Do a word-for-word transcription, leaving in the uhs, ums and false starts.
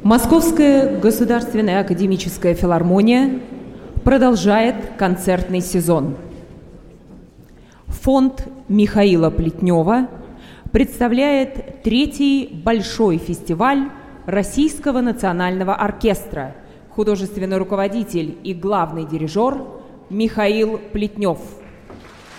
Московская государственная академическая филармония продолжает концертный сезон. Фонд Михаила Плетнева представляет третий большой фестиваль Российского национального оркестра, художественный руководитель и главный дирижер Михаил Плетнев.